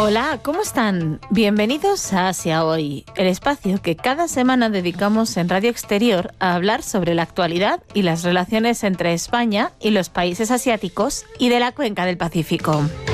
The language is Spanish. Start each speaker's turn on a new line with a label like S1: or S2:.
S1: Hola, ¿cómo están? Bienvenidos a Asia Hoy, el espacio que cada semana dedicamos en Radio Exterior a hablar sobre la actualidad y las relaciones entre España y los países asiáticos y de la cuenca del Pacífico.